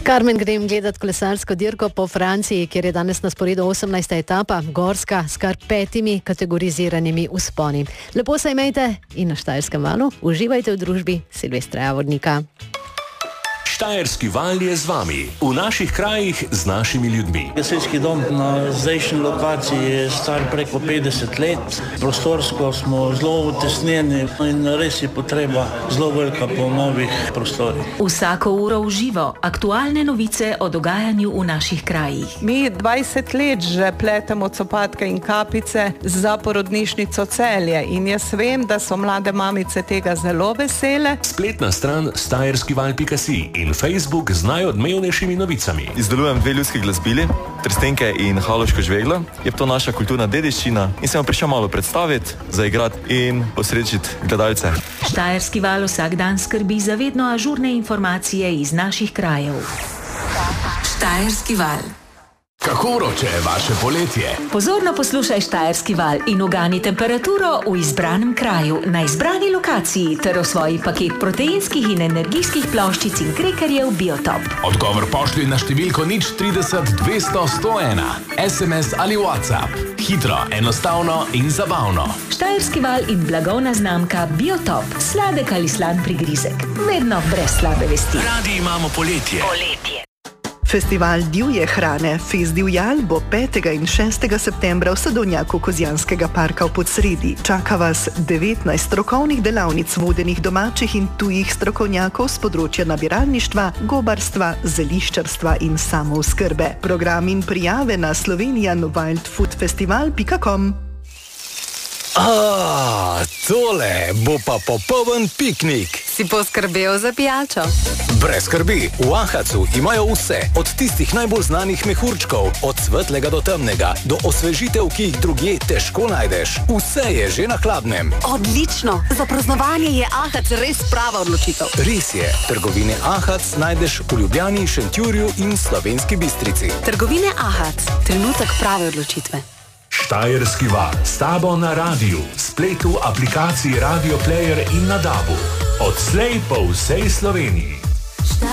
Carmen, grem gledat kolesarsko dirko po Franciji, kjer je danes na sporedu 18. etapa, gorska, s kar 5 kategoriziranimi vzponi. Lepo se imejte in na Štajerskem valu uživajte v družbi Silvestra Javornika. Štajerski val je z vami, v naših krajih z našimi ljudmi. Gasilski dom na zdajšnji lokaciji je star preko 50 let. Prostorsko smo zelo utesnjeni in res je potreba zelo velika po novih prostorih. Vsako uro v živo, aktualne novice o dogajanju v naših krajih. Mi 20 let že pletemo copatke in kapice za porodnišnico Celje in jaz vem, da so mlade mamice tega zelo vesele. Spletna stran štajerskival.si in Facebook z najodmevnejšimi novicami. Izdelujem 2 ljudski glasbili, trstenke in haloško žveglo. Je to naša kulturna dediščina in sem prišel malo predstaviti, zaigrati in osrečiti gledalce. Štajerski val vsak dan skrbi za vedno ažurne informacije iz naših krajev. Štajerski val. Kako vroče je vaše poletje? Pozorno poslušaj Štajerski val in ugani temperaturo v izbranem kraju, na izbrani lokaciji ter v svoji paket proteinskih in energijskih ploščic in krekerjev Biotop. Odgovor pošlji na številko 030 200 101, SMS ali WhatsApp. Hitro, enostavno in zabavno. Štajerski val in blagovna znamka Biotop. Sladek ali slan prigrizek. Vedno brez slabe vesti. Radi imamo poletje. Festival divje hrane Fest divjal bo 5. in 6. septembra v sadovnjaku Kozjanskega parka v Podsredi. Čaka vas 19 strokovnih delavnic vodenih domačih in tujih strokovnjakov z področja nabiralništva, gobarstva, zeliščarstva in samooskrbe. Program in prijave na slovenianwildfoodfestival.com. Tole bo pa popoln piknik. Si poskrbel za pijačo? Brez skrbi, v Ahacu imajo vse, od tistih najbolj znanih mehurčkov, od svetlega do temnega, do osvežitev, ki jih drugje težko najdeš. Vse je že na hladnem. Odlično! Za praznovanje je Ahac res prava odločitev. Res je, trgovine Ahac najdeš v Ljubljani, Šentjurju in Slovenski Bistrici. Trgovine Ahac, trenutek prave odločitve. Štajerski val, s tabo na radiju, spletu, aplikaciji Radio Player in na DAB-u. Odslej po vsej Sloveniji.